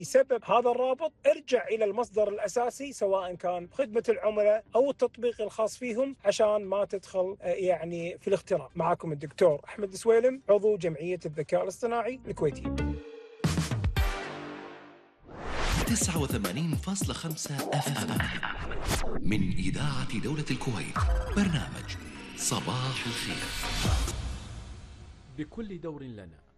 يسبب هذا الرابط، ارجع إلى المصدر الأساسي سواء كان خدمة العملاء أو التطبيق الخاص فيهم عشان ما تدخل يعني في الاختراق. معكم الدكتور أحمد سويلم، عضو جمعية الذكاء الاصطناعي الكويتية. 89.5 FM من إذاعة دولة الكويت، برنامج صباح الخير. بكل دور لنا